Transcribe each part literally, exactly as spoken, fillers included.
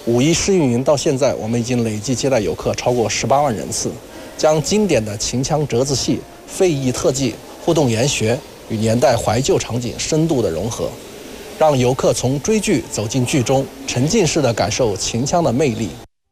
五一试运营到现在，我们已经累计接待游客超过十八万人次，将经典的秦腔折子戏、废艺特技、互动研学与年代怀旧场景深度的融合，让游客从追剧走进剧中，沉浸式的感受秦腔的魅力。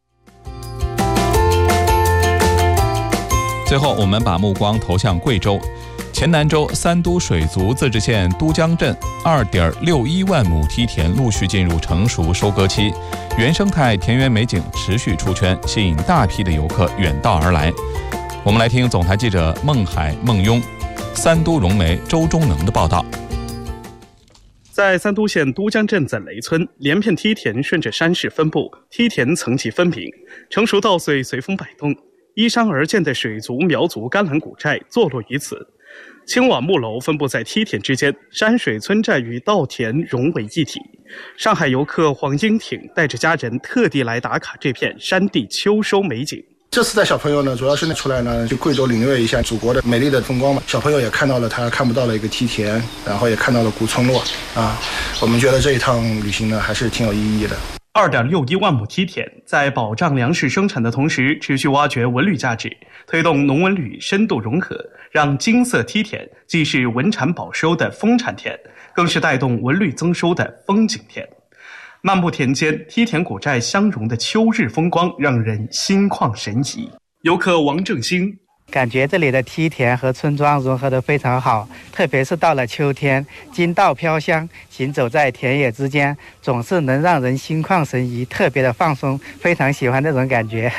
最后，我们把目光投向贵州。黔南州三都水族自治县都江镇 二点六一万亩梯田陆续进入成熟收割期，原生态田园美景持续出圈，吸引大批的游客远道而来。我们来听总台记者孟海、孟雍、三都融媒周忠能的报道。 在三都县都江镇紫雷村，连片梯田顺着山势分布，梯田层级分明，成熟稻穗随风摆动，依山而建的水族、苗族、甘蓝古寨坐落于此。青瓦木楼分布在梯田之间，山水村寨与稻田融为一体。上海游客黄英挺带着家人特地来打卡这片山地秋收美景。 这次带小朋友呢，主要是出来呢，去贵州领略一下祖国的美丽的风光嘛。小朋友也看到了他看不到的一个梯田，然后也看到了古村落啊。我们觉得这一趟旅行呢，还是挺有意义的。 二点六一万亩梯田，在保障粮食生产的同时，持续挖掘文旅价值，推动农文旅深度融合，让金色梯田既是文产保收的丰产田，更是带动文旅增收的风景田。漫步田间，梯田古寨相融的秋日风光，让人心旷神怡。游客王正兴。 感觉这里的梯田和村庄融合得非常好，特别是到了秋天，金稻飘香，行走在田野之间，总是能让人心旷神怡，特别的放松，非常喜欢这种感觉。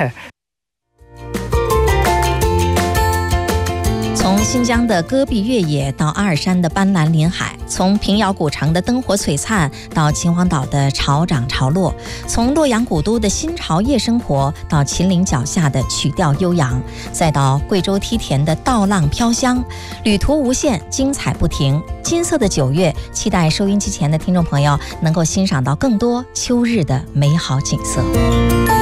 从新疆的戈壁越野到阿尔山的斑斓林海，从平遥古城的灯火璀璨到秦皇岛的潮涨潮落，从洛阳古都的新潮夜生活到秦岭脚下的曲调悠扬，再到贵州梯田的稻浪飘香，旅途无限，精彩不停。金色的九月，期待收音机前的听众朋友能够欣赏到更多秋日的美好景色。